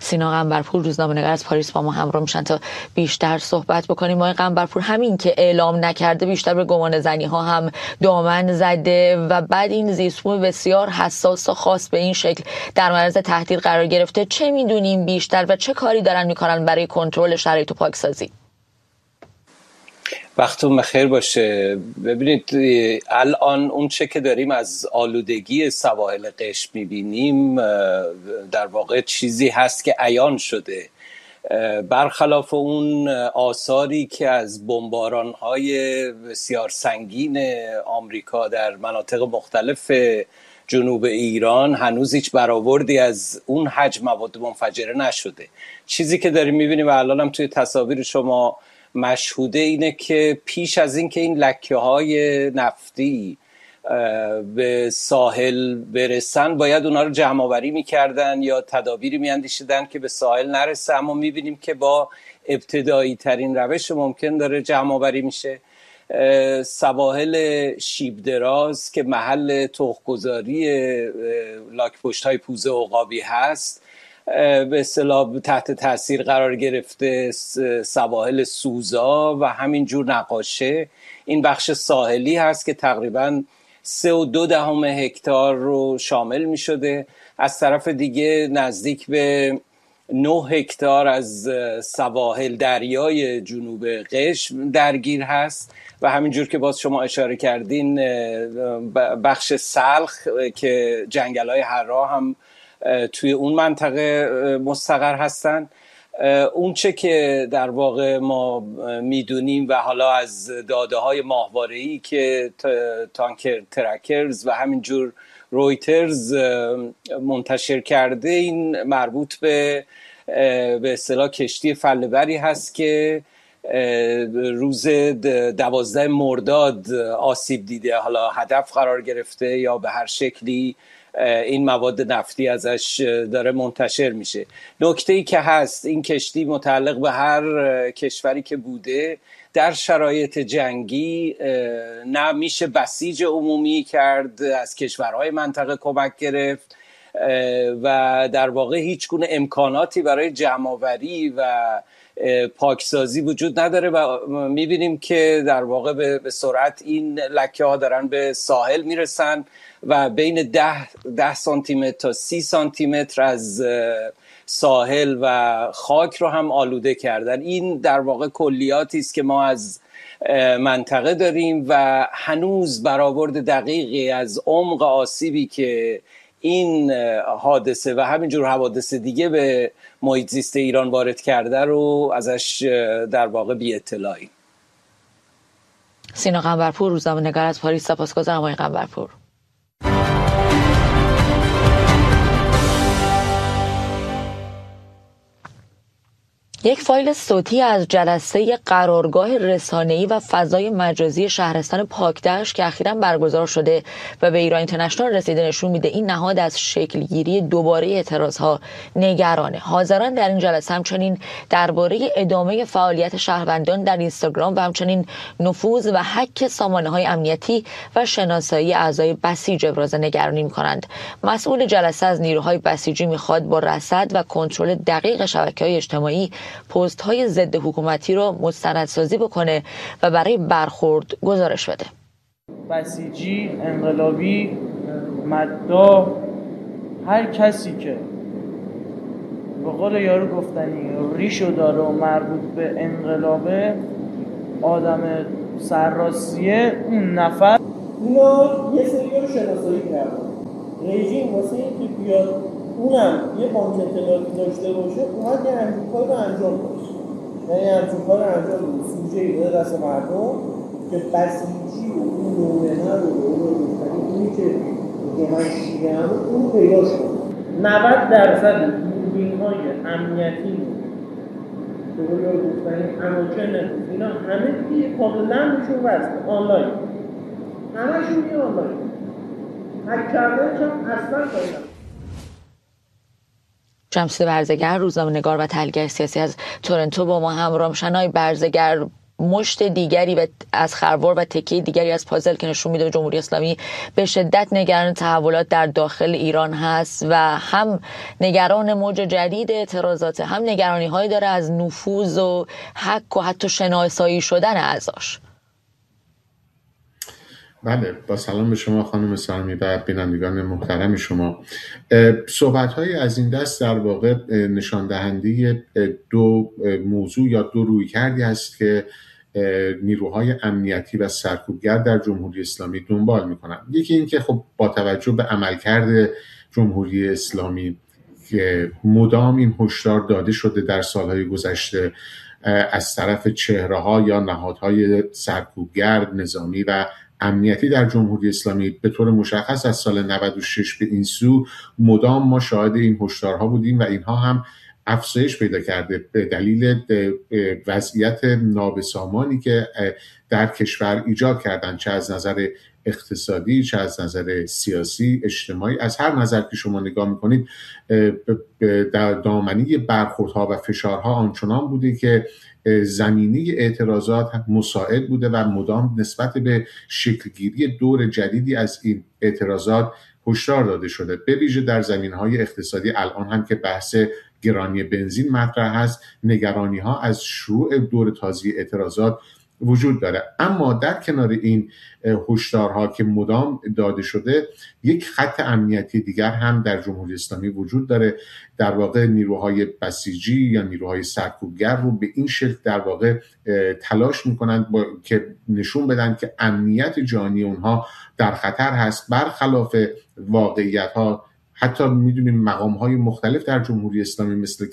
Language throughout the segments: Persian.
سینا قنبرپور روزنامه‌نگار از پاریس با ما همراه میشن تا بیشتر صحبت بکنیم. آقای قنبرپور، همین که اعلام نکرده بیشتر به گمان زنی ها هم دامن زده و بعد این زیستبوم بسیار حساس و خاص به این شکل در معرض تهدید قرار گرفته، چه میدونیم بیشتر و چه کاری دارن میکنن برای کنترل شرایط و پاکسازی؟ وقتتون بخیر باشه. ببینید الان اون چه که داریم از آلودگی سواحل قشم میبینیم در واقع چیزی هست که عیان شده، برخلاف اون آثاری که از بمباران‌های بسیار سنگین آمریکا در مناطق مختلف جنوب ایران هنوز هیچ برآوردی از اون حجم مواد منفجره نشده. چیزی که داریم میبینیم و الان هم توی تصاویر شما مشهوده اینه که پیش از این که این لکه‌های نفتی به ساحل برسن باید اونا رو جمع آوری میکردن یا تدابیری میاندیشیدن که به ساحل نرسه، اما میبینیم که با ابتدایی ترین روش ممکن داره جمع آوری میشه. سواحل شیب دراز که محل تخم‌گذاری لاک‌پشت‌های پوزه عقابی هست به اصطلاح تحت تاثیر قرار گرفته، سواحل سوزا و همینجور نقاشه. این بخش ساحلی هست که تقریباً 3.2 هکتار رو شامل می شده. از طرف دیگه نزدیک به 9 هکتار از سواحل دریای جنوب قشم درگیر هست و همینجور که باز شما اشاره کردین بخش سلخ که جنگل‌های حرا هم توی اون منطقه مستقر هستن. اون چه که در واقع ما میدونیم و حالا از داده های ماهواره‌ای که تانکر ترکرز و همینجور رویترز منتشر کرده، این مربوط به اصطلاح کشتی فله‌بری هست که روز 12 مرداد آسیب دیده، حالا هدف قرار گرفته یا به هر شکلی این مواد نفتی ازش داره منتشر میشه. نکته‌ای که هست این کشتی متعلق به هر کشوری که بوده در شرایط جنگی نه میشه بسیج عمومی کرد، از کشورهای منطقه کمک گرفت و در واقع هیچ گونه امکاناتی برای جمع‌آوری و پاکسازی وجود نداره و میبینیم که در واقع به سرعت این لکه ها دارن به ساحل میرسن و بین 10 سانتی متر تا 30 سانتی متر از ساحل و خاک رو هم آلوده کردن. این در واقع کلیاتی است که ما از منطقه داریم و هنوز برآورد دقیقی از عمق آسیبی که این حادثه و همینجور حوادث دیگه به محیط زیست ایران وارد کرده رو ازش در واقع بی اطلاعی. سینا قنبرپور روزنامه‌نگار از پاریس، سپاسگزارم آقای قنبرپور. یک فایل صوتی از جلسه قرارگاه رسانه‌ای و فضای مجازی شهرستان پاکدشت که اخیراً برگزار شده و به ایران اینترنشنال رسیده نشون میده این نهاد از شکلگیری دوباره اعتراضها نگرانه. حاضران در این جلسه همچنین درباره ادامه فعالیت شهروندان در اینستاگرام و همچنین نفوذ و هک سامانه‌های امنیتی و شناسایی اعضای بسیج ابراز نگرانی می‌کنند. مسئول جلسه از نیروهای بسیجی می‌خواد با رصد و کنترل دقیق شبکه‌های اجتماعی پست های ضد حکومتی رو مستندسازی بکنه و برای برخورد گزارش بده. بسیجی، انقلابی، مداح، هر کسی که به قول یارو گفتنی ریشو داره و مربوط به انقلابه، آدم سرراستیه، اون نفر اینا یه سری رو شناسایی کردن. رژیم واسه اینکه بیاد اونم یه بانک اطلاعاتی داشته باشه اومد یه همچین کار رو انجام باشه، یعنی همچین کار رو انجام باشه سوژه‌ای بده دست مردم که بسیجی و اون نومنه رو اونی که من شیعه هم اون پیدا شد. 90% دوربین‌های امنیتی به قول گفتنی اماکن اینا همه دیگه کاملا میشون وصله آنلاین، همه‌شون میگه آنلاین، هک کردنش هم اصلا کاری نداره. جمشید برزگر روزنامه‌نگار و تحلیلگر سیاسی از تورنتو با ما همراه میشن. آقای برزگر، مشت دیگری و از خروار و تکه دیگری از پازل که نشون میده جمهوری اسلامی به شدت نگران تحولات در داخل ایران هست و هم نگران موج جدید اعتراضات، هم نگرانی هایی داره از نفوذ و حق و حتی شناسایی شدن اعضاش. بله، با سلام به شما خانم سارمی و بینندگان محترم شما. صحبت‌های از این دست در واقع نشان دهنده دو موضوع یا دو رویکردی است که نیروهای امنیتی و سرکوبگر در جمهوری اسلامی دنبال می‌کنند. یکی این که خب با توجه به عملکرد جمهوری اسلامی که مدام این هشدار داده شده در سالهای گذشته از طرف چهره‌ها یا نهادهای سرکوبگر، نظامی و امنیتی در جمهوری اسلامی، به طور مشخص از سال 96 به این سو مدام ما شاهد این هشدارها بودیم و اینها هم افزایش پیدا کرده به دلیل وضعیت نابسامانی که در کشور ایجاد کردن، چه از نظر اقتصادی، چه از نظر سیاسی، اجتماعی. از هر نظر که شما نگاه میکنید در دامنه برخوردها و فشارها آنچنان بوده که زمینه اعتراضات مساعد بوده و مدام نسبت به شکلگیری دور جدیدی از این اعتراضات هشدار داده شده. به ویژه در زمینه‌های اقتصادی الان هم که بحث گرانی بنزین مطرح هست، نگرانی‌ها از شروع دور تازه اعتراضات وجود داره. اما در کنار این هشدارها که مدام داده شده، یک خط امنیتی دیگر هم در جمهوری اسلامی وجود داره. در واقع نیروهای بسیجی یا نیروهای سرکوبگر رو به این شکل در واقع تلاش میکنند که نشون بدن که امنیت جانی اونها در خطر هست، برخلاف واقعیت‌ها. حتی میدونیم مقام‌های مختلف در جمهوری اسلامی مثل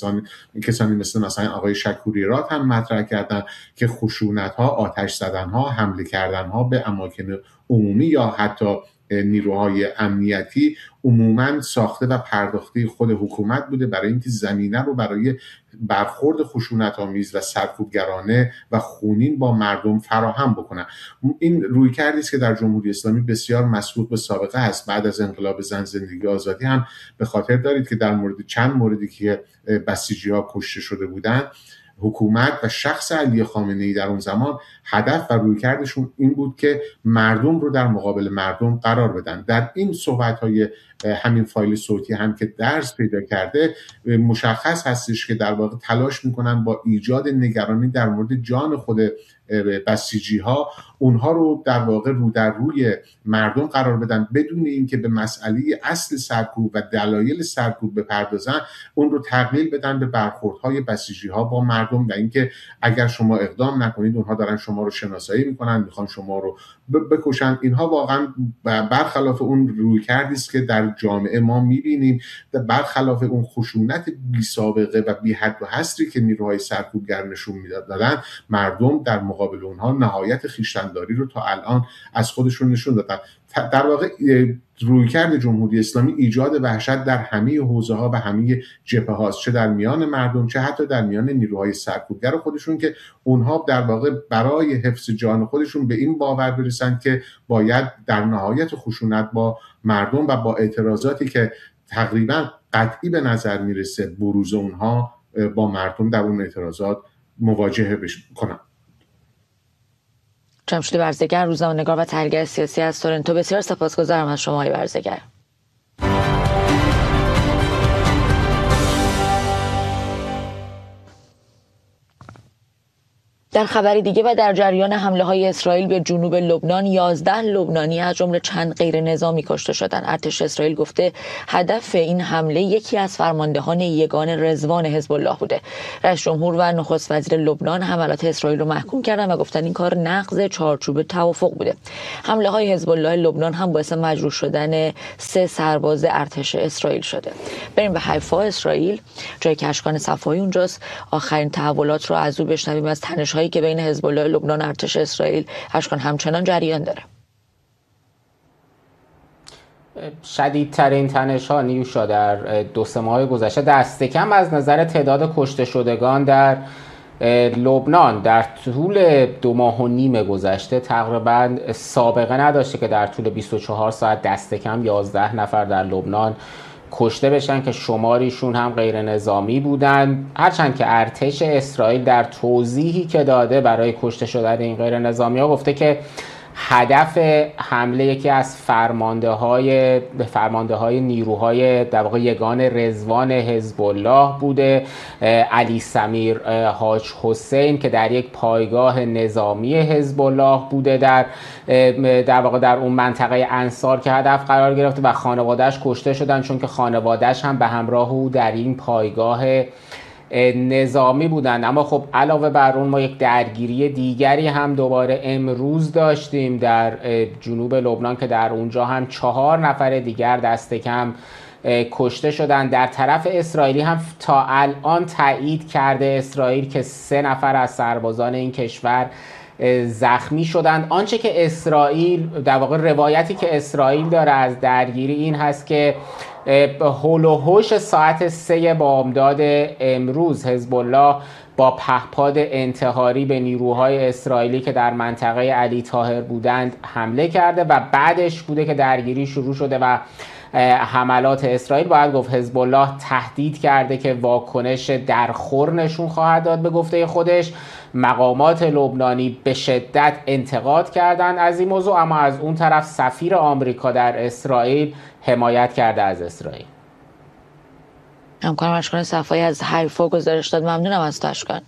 کسانی مثل مثلا آقای شکوری راد هم مطرح کردن که خشونت‌ها، آتش زدن‌ها، حمله کردن‌ها به اماکن عمومی یا حتی نیروهای امنیتی عموماً ساخته و پرداخته خود حکومت بوده برای اینکه زمینه رو برای برخورد خشونت‌آمیز و سرکوبگرانه و خونین با مردم فراهم بکنن. این رویکردی است که در جمهوری اسلامی بسیار مسبوق به سابقه است. بعد از انقلاب زن زندگی آزادی هم به خاطر دارید که در مورد چند موردی که بسیجی‌ها کشته شده بودند، حکومت و شخص علی خامنه‌ای در اون زمان هدف و رویکردشون این بود که مردم رو در مقابل مردم قرار بدن. در این صحبت‌های همین فایل صوتی هم که درس پیدا کرده مشخص هستش که در واقع تلاش میکنن با ایجاد نگرانی در مورد جان خود بسیجی‌ها اونها رو در واقع رو در روی مردم قرار بدن بدون اینکه به مسئله اصل سرکوب و دلایل سرکوب بپردازن، اون رو تقلیل بدن به برخوردهای بسیجی‌ها با مردم و اینکه اگر شما اقدام نکنید اونها دارن شما رو شناسایی میکنن، میخوان شما رو بکشن. اینها واقعا برخلاف اون رویکردی است که در جامعه ما میبینیم، برخلاف اون خشونت بی سابقه و بی حد و حصری که نیروهای سرکوبگر نشون میدادن. مردم در مقابل اونها نهایت خویشتن‌داری رو تا الان از خودشون نشون دادن. در واقع رویکرد جمهوری اسلامی ایجاد وحشت در همه حوزه‌ها و همه جبهه‌هاست، چه در میان مردم چه حتی در میان نیروهای سرکوبگر خودشون، که اونها در واقع برای حفظ جان خودشون به این باور برسن که باید در نهایت خشونت با مردم و با اعتراضاتی که تقریبا قطعی به نظر میرسه بروز اونها با مردم در اون اعتراضات مواجهه کنن. جمشید برزگر، روزنامه‌نگار و تحلیلگر سیاسی از تورنتو. بسیار سپاسگزارم از شما آقای برزگر. در خبری دیگه و در جریان حمله‌های اسرائیل به جنوب لبنان 11 لبنانی از جمله چند غیر نظامی کشته شدند. ارتش اسرائیل گفته هدف این حمله یکی از فرماندهان یگان رضوان حزب الله بوده. رئیس جمهور و نخست وزیر لبنان حملات اسرائیل رو محکوم کردند و گفتن این کار نقض چارچوب توافق بوده. حمله‌های حزب الله لبنان هم باعث مجروح شدن 3 سرباز ارتش اسرائیل شده. بریم به حیفا، اسرائیل، جایی که اشکان صفایی اونجاست. آخرین تحولات رو از او بشنویم از تنش‌هایی که بین حزب الله لبنان و ارتش اسرائیل. اشکان همچنان جریان داره. شدیدترین تنش‌ها نیوشا در 2-3 ماه گذشته دست کم از نظر تعداد کشته شدگان در لبنان در طول 2.5 ماه گذشته تقریبا سابقه نداشته که در طول 24 ساعت دست کم 11 نفر در لبنان کشته بشن که شماریشون هم غیر نظامی بودن، هرچند که ارتش اسرائیل در توضیحی که داده برای کشته شدن این غیر نظامی ها گفته که هدف حمله یکی از فرمانده های نیروهای در واقع یگان رضوان حزب الله بوده، علی سمیر حاج حسین که در یک پایگاه نظامی حزب الله بوده در واقع در اون منطقه انصار که هدف قرار گرفته و خانواده‌اش کشته شدن، چون که خانواده‌اش هم به همراه او در این پایگاه نظامی بودند. اما خب علاوه بر اون ما یک درگیری دیگری هم دوباره امروز داشتیم در جنوب لبنان که در اونجا هم 4 نفر دیگر دست کم کشته شدند. در طرف اسرائیلی هم تا الان تایید کرده اسرائیل که 3 نفر از سربازان این کشور زخمی شدند. آنچه که اسرائیل در واقع روایتی که اسرائیل داره از درگیری این هست که هول و هوش ساعت 3 بامداد امروز حزب الله با پهپاد انتحاری به نیروهای اسرائیلی که در منطقه علی طاهر بودند حمله کرده و بعدش بوده که درگیری شروع شده و حملات اسرائیل باید گفت حزب الله تهدید کرده که واکنش درخور نشون خواهد داد به گفته خودش. مقامات لبنانی به شدت انتقاد کردند از این موضوع، اما از اون طرف سفیر آمریکا در اسرائیل حمایت کرده از اسرائیل. همکارم اشکان صفایی از حیفا گزارش داد. ممنونم از تو اشکان.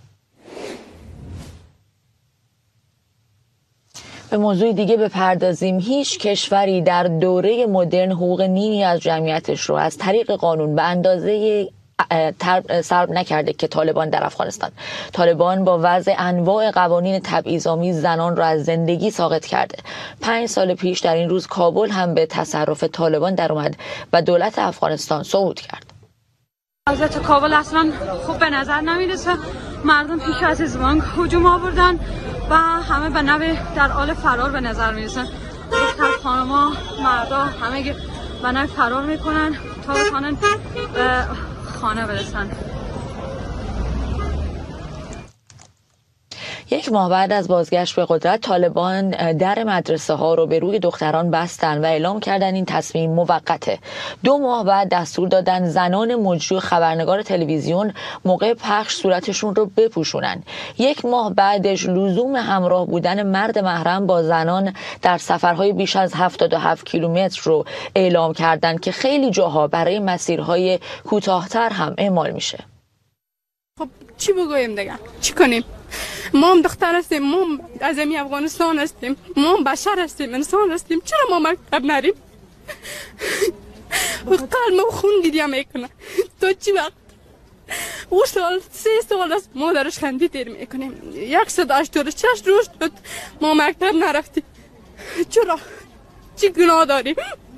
به موضوع دیگه بپردازیم. هیچ کشوری در دوره مدرن حقوق نیمی از جمعیتش رو از طریق قانون به اندازه سلب نکرده که طالبان در افغانستان. طالبان با وضع انواع قوانین تبعیض‌آمیز زنان را از زندگی ساقط کرده. 5 سال پیش در این روز کابل هم به تصرف طالبان در اومد و دولت افغانستان سقوط کرد. وضعیت کابل اصلا خوب به نظر نمیرسه. مردم پیش از زمان هجوم آوردن و همه به نوع در حال فرار به نظر میرسن. دختر خانم‌ها، مردا همه به نوع فرار میکنن تا بتونن خانه برسن. 1 ماه بعد از بازگشت به قدرت طالبان در مدرسه ها رو به روی دختران بستن و اعلام کردن این تصمیم موقته. 2 ماه بعد دستور دادن زنان مجری و خبرنگار تلویزیون موقع پخش صورتشون رو بپوشونن. 1 ماه بعدش لزوم همراه بودن مرد محرم با زنان در سفرهای بیش از 77 کیلومتر رو اعلام کردن که خیلی جاها برای مسیرهای کوتاه‌تر هم اعمال میشه. خب چی بگویم دیگه؟ چی کنیم؟ ما هم دختر هستیم، ما هم از این افغانستان هستیم، ما هم بشر هستیم، انسان هستیم، چرا ما مکتب نریم؟ قلب و خون گریه میکنه. تا چی وقت؟ او سال 3 سال است ما درش خندی تیر میکنیم. 186 روز شد ما مکتب نرفتیم. چرا؟ چی گناه داریم؟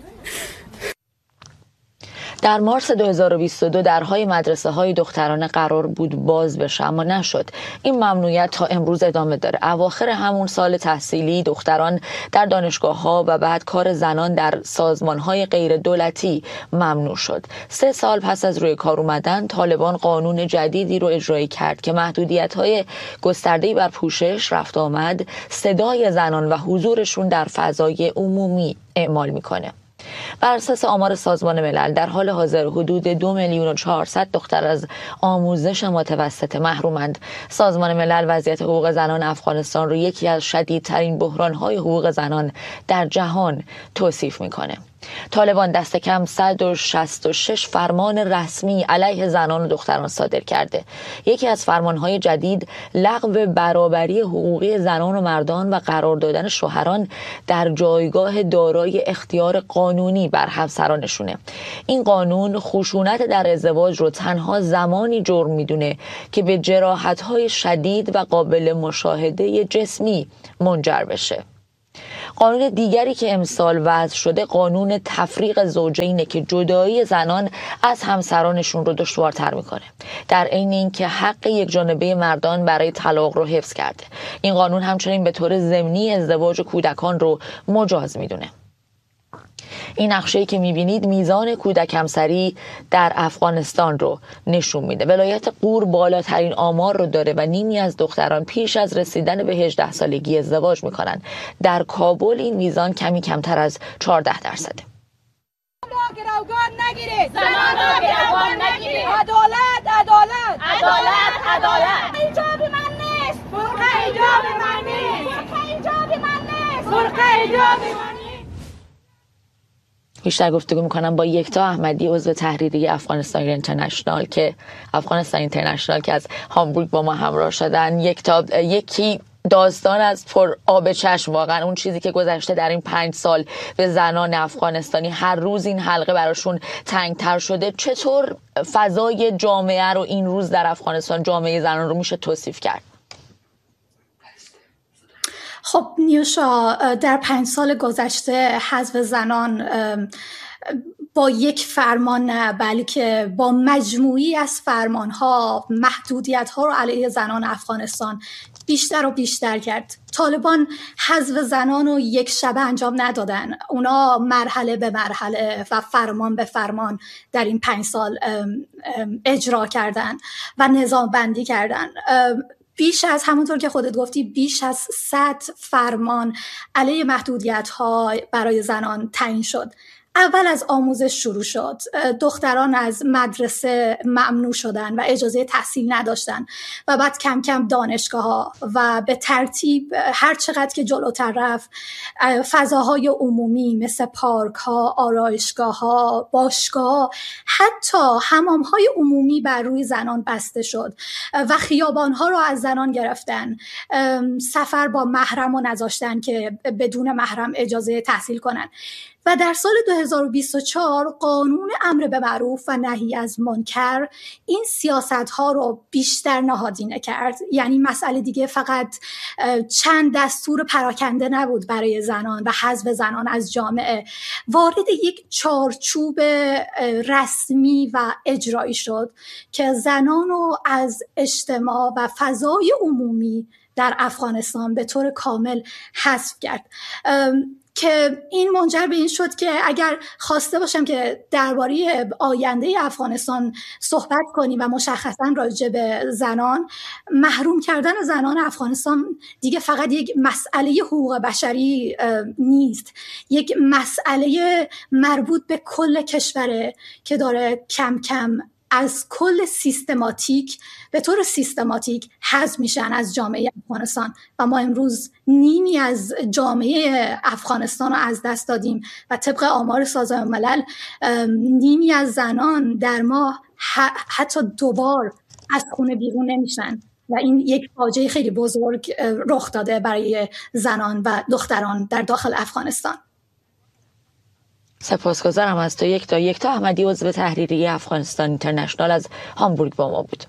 در مارس 2022 درهای مدرسه های دخترانه قرار بود باز بشه اما نشد. این ممنوعیت تا امروز ادامه داره. اواخر همون سال تحصیلی دختران در دانشگاه ها و بعد کار زنان در سازمان های غیر دولتی ممنوع شد. 3 سال پس از روی کار اومدن طالبان قانون جدیدی رو اجرایی کرد که محدودیت های گسترده‌ای بر پوشش، رفت آمد، صدای زنان و حضورشون در فضای عمومی اعمال میکنه. بر اساس آمار سازمان ملل در حال حاضر حدود 2,400,000 دختر از آموزش متوسطه محرومند. سازمان ملل وضعیت حقوق زنان افغانستان رو یکی از شدیدترین بحران‌های حقوق زنان در جهان توصیف میکنه. طالبان دست کم 166 فرمان رسمی علیه زنان و دختران صادر کرده. یکی از فرمانهای جدید لغو برابری حقوقی زنان و مردان و قرار دادن شوهران در جایگاه دارای اختیار قانونی بر همسرانشونه. این قانون خشونت در ازدواج رو تنها زمانی جرم میدونه که به جراحت‌های شدید و قابل مشاهده جسمی منجر بشه. قانون دیگری که امسال وضع شده قانون تفریق زوجینه که جدایی زنان از همسرانشون رو دشوارتر میکنه، در عین اینکه حق یک جانبه مردان برای طلاق رو حفظ کرده. این قانون همچنین به طور ضمنی ازدواج کودکان رو مجاز میدونه. این نقشه‌ای که می‌بینید میزان کودک همسری در افغانستان رو نشون میده. ولایت غور بالاترین آمار رو داره و نیمی از دختران پیش از رسیدن به 18 سالگی ازدواج میکنن. در کابل این میزان کمی کمتر از 14%. را گروگان نگیرید، زنان را گروگان نگیرید. عدالت عدالت عدالت عدالت. حجاب من نیست، برقع حجاب من نیست، برقع حجاب من نیست، برقع حجاب من نیست. بیشتر گفتگو میکنم با یکتا احمدی، عضو تحریریه افغانستان اینترنشنال که از هامبورگ با ما همراه شدن. یکی داستان از پر آب چشم، واقعا اون چیزی که گذشته در این 5 سال به زنان افغانستانی، هر روز این حلقه براشون تنگتر شده. چطور فضای جامعه رو این روز در افغانستان، جامعه زنان رو میشه توصیف کرد؟ خب نیوشا، در 5 سال گذشته حذف زنان با یک فرمان نه، بلکه با مجموعی از فرمانها محدودیت‌ها رو علیه زنان افغانستان بیشتر و بیشتر کرد. طالبان حذف زنان رو یک شبه انجام ندادن، اونا مرحله به مرحله و فرمان به فرمان در این 5 سال اجرا کردن و نظام بندی کردن. بیش از، همونطور که خودت گفتی، بیش از 100 فرمان علیه محدودیت‌ها برای زنان تعیین شد. اول از آموزش شروع شد، دختران از مدرسه ممنوع شدن و اجازه تحصیل نداشتن و بعد کم کم دانشگاه‌ها و به ترتیب هر چقدر که جلوتر رفت فضاهای عمومی مثل پارک‌ها، آرایشگاه‌ها، باشگاه‌ها، حتی حمام‌های عمومی بر روی زنان بسته شد و خیابان‌ها رو از زنان گرفتن. سفر با محرم رو نذاشتن که بدون محرم اجازه تحصیل کنن. و در سال 2024 قانون امر به معروف و نهی از منکر این سیاست‌ها رو بیشتر نهادینه کرد. یعنی مسئله دیگه فقط چند دستور پراکنده نبود برای زنان و حذف زنان از جامعه، وارد یک چارچوب رسمی و اجرایی شد که زنان رو از اجتماع و فضای عمومی در افغانستان به طور کامل حذف کرد. که این منجر به این شد که اگر خواسته باشم که درباره آینده افغانستان صحبت کنیم و مشخصا راجع به زنان، محروم کردن زنان افغانستان دیگه فقط یک مسئله حقوق بشری نیست، یک مسئله مربوط به کل کشوره که داره کم کم از کل به طور سیستماتیک حذف میشن از جامعه افغانستان و ما امروز نیمی از جامعه افغانستان رو از دست دادیم و طبق آمار سازمان ملل نیمی از زنان در ماه حتی 2 بار از خونه بیرون نمیشن و این یک فاجعه خیلی بزرگ رخ داده برای زنان و دختران در داخل افغانستان. سپاسگزارم از تو یکتا احمدی، عضو تحریریه افغانستان اینترنشنال از هامبورگ با ما بود.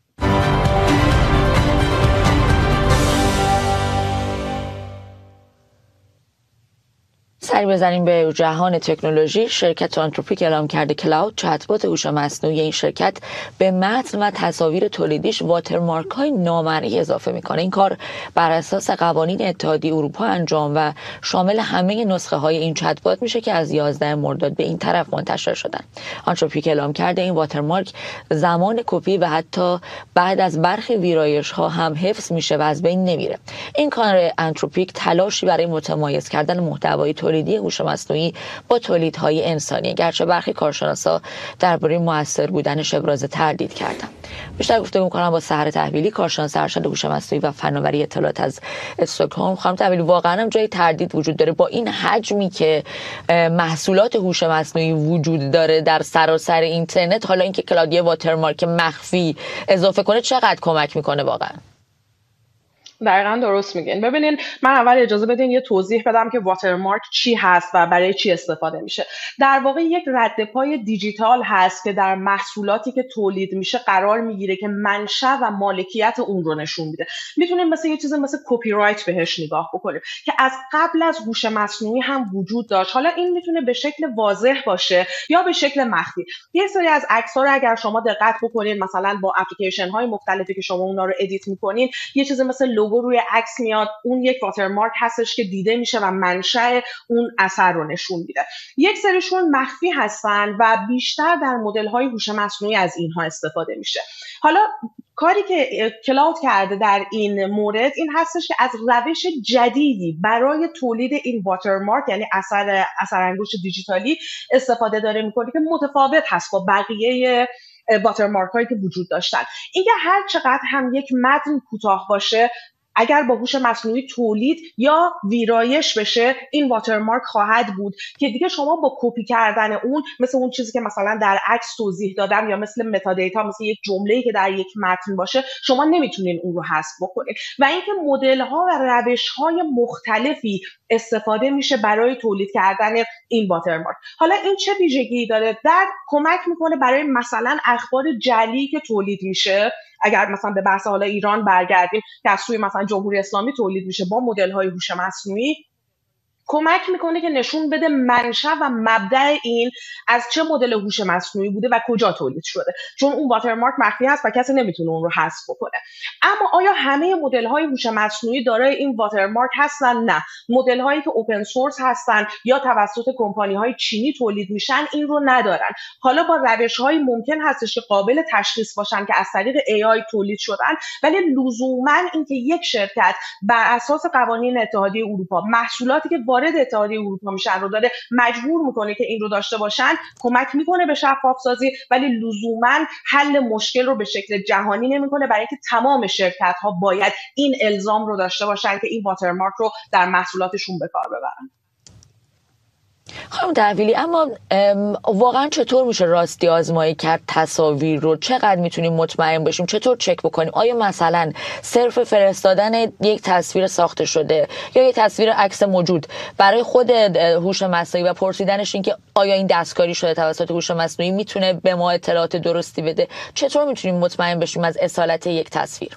سری بزنیم به جهان تکنولوژی. شرکت آنتروپیک اعلام کرده کلاود، چت‌بات هوش مصنوعی این شرکت به متن و تصاویر تولیدیش واترمارک‌های نامرئی اضافه میکنه. این کار بر اساس قوانین اتحادیه اروپا انجام و شامل همه نسخه‌های این چت‌بات میشه که از 11 مرداد به این طرف منتشر شدن. آنتروپیک اعلام کرده این واترمارک زمان کپی و حتی بعد از برخی ویرایش‌ها هم حفظ میشه و از بین نمیره. این کار آنتروپیک تلاشی برای متمایز کردن محتوای تولیدی هوش مصنوعی با تولیدهای انسانی، گرچه برخی کارشناسا درباره موثر بودنش ابراز تردید کردن. بیشتر گفتگو می‌کنم با سحر تحویلی، کارشناس ارشد هوش مصنوعی و فناوری اطلاعات از استکهلم. خانم تحویلی، واقعا هم جای تردید وجود داره با این حجمی که محصولات هوش مصنوعی وجود داره در سراسر اینترنت، حالا اینکه کلاود واترمارک مخفی اضافه کنه چقدر کمک میکنه واقعا؟ دقیقاً درست میگین. ببینین، من اول اجازه بدین یه توضیح بدم که واترمارک چی هست و برای چی استفاده میشه. در واقع یک ردپای دیجیتال هست که در محصولاتی که تولید میشه قرار میگیره که منشأ و مالکیت اون رو نشون میده. میتونیم مثل یه چیز مثل کپی رایت بهش نگاه بکنیم که از قبل از هوش مصنوعی هم وجود داشت. حالا این میتونه به شکل واضح باشه یا به شکل مخفی. یه سری از عکس‌ها رو اگر شما دقت بکنین، مثلا با اپلیکیشن های مختلفی که شما اونها رو ادیت میکنین، یه چیز مثل لوگو روی عکس میاد، اون یک واترمارک هستش که دیده میشه و منشأ اون اثر رو نشون میده. یک سریشون مخفی هستن و بیشتر در مدل‌های هوش مصنوعی از اینها استفاده میشه. حالا کاری که کلاود کرده در این مورد این هستش که از روش جدیدی برای تولید این واترمارک، یعنی اثر انگشت دیجیتالی استفاده داره میکنه که متفاوت هست با بقیه واترمارک هایی که وجود داشتن. اینکه هر چقدر هم یک متن کوتاه باشه، اگر با هوش مصنوعی تولید یا ویرایش بشه، این واترمارک خواهد بود که دیگه شما با کپی کردن اون، مثل اون چیزی که مثلا در عکس توضیح دادم یا مثل متا دیتا، مثل یک جمله‌ای که در یک متن باشه، شما نمیتونین اون رو حذف بکنید. و اینکه مدل‌ها و روش‌های مختلفی استفاده میشه برای تولید کردن این واترمارک. حالا این چه ویژگی داره؟ در کمک میکنه برای مثلا اخبار جعلی که تولید میشه، اگر مثلا به بحث حالا ایران برگردیم که از سوی مثلا جمهوری اسلامی تولید میشه با مدل‌های هوش مصنوعی، کمک میکنه که نشون بده منشأ و مبدأ این از چه مدل هوش مصنوعی بوده و کجا تولید شده، چون اون واترمارک مخفی هست و کسی نمیتونه اون رو حذف بکنه. اما آیا همه مدل‌های هوش مصنوعی دارای این واترمارک هستن؟ نه. مدل‌هایی که اوپن سورس هستن یا توسط کمپانی‌های چینی تولید میشن این رو ندارن. حالا با روش‌های ممکن هستش که قابل تشخیص باشن که از طریق AI تولید شدن، ولی لزوماً اینکه یک شرکت بر اساس قوانین اتحادیه اروپا محصولاتی که وارد اتحادیه اروپا میشن رو داره مجبور میکنه که این رو داشته باشن، کمک میکنه به شفاف سازی، ولی لزوماً حل مشکل رو به شکل جهانی نمیکنه، برای اینکه تمام شرکت ها باید این الزام رو داشته باشن که این واترمارک رو در محصولاتشون به کار ببرن. خانم تحویلی، اما واقعا چطور میشه راستی آزمایی کرد تصاویر رو؟ چقدر میتونیم مطمئن بشیم؟ چطور چک بکنیم؟ آیا مثلا صرف فرستادن یک تصویر ساخته شده یا یک تصویر عکس موجود برای خود هوش مصنوعی و پرسیدنش این که آیا این دستکاری شده توسط هوش مصنوعی میتونه به ما اطلاعات درستی بده، چطور میتونیم مطمئن بشیم از اصالت یک تصویر؟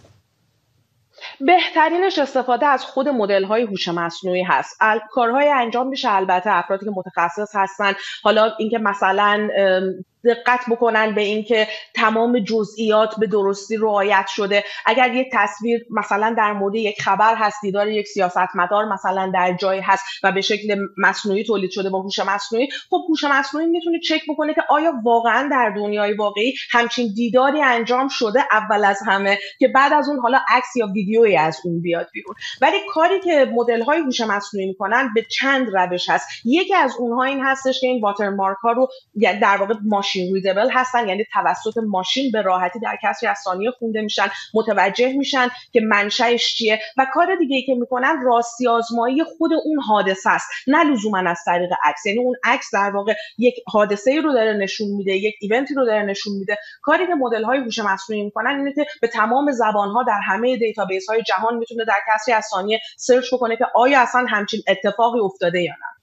بهترینش استفاده از خود مدل‌های هوش مصنوعی هست. کارهای انجام میشه البته افرادی که متخصص هستن. حالا اینکه مثلا دقت بکنن به اینکه تمام جزئیات به درستی رعایت شده. اگر یک تصویر مثلا در مورد یک خبر هست، دیدار یک سیاستمدار مثلا در جایی هست و به شکل مصنوعی تولید شده با هوش مصنوعی، خب هوش مصنوعی میتونه چک بکنه که آیا واقعا در دنیای واقعی همچین دیداری انجام شده اول از همه، که بعد از اون حالا عکس یا ویدیویی از اون بیاد بیرون. ولی کاری که مدل‌های هوش مصنوعی میکنن به چند روش هست. یکی از اونها این هستش که این واترمارک ها رو در واقع ماشین ریدبل هستن، یعنی توسط ماشین به راحتی در کسری از ثانیه خونده میشن، متوجه میشن که منشأش چیه. و کار دیگه ای که میکنن راستی آزمایی خود اون حادثه است، نه لزوما از طریق عکس. یعنی اون عکس در واقع یک حادثه‌ای رو داره نشون میده، یک ایونتی رو داره نشون میده. کاری که مدل‌های هوش مصنوعی میکنن اینه که به تمام زبان‌ها در همه دیتابیس‌های جهان میتونه در کسری از ثانیه سرچ بکنه که آیا اصلا همچین اتفاقی افتاده یا نه.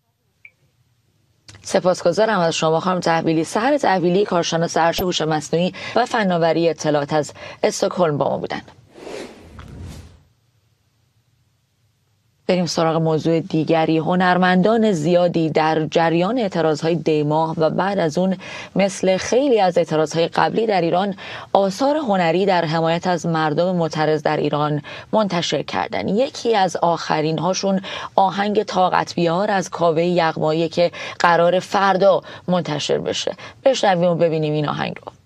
سپاسگزارم از شما خانم تحویلی. سحر تحویلی، کارشناس ارشد هوش مصنوعی و فناوری اطلاعات از استکهلم با ما بودند. بریم سراغ موضوع دیگری. هنرمندان زیادی در جریان اعتراضهای دی‌ماه و بعد از اون مثل خیلی از اعتراضهای قبلی در ایران آثار هنری در حمایت از مردم معترض در ایران منتشر کردن. یکی از آخرین هاشون آهنگ طاقت بیار از کاوه یغمایی که قرار فردا منتشر بشه. بشنویم و ببینیم این آهنگ رو.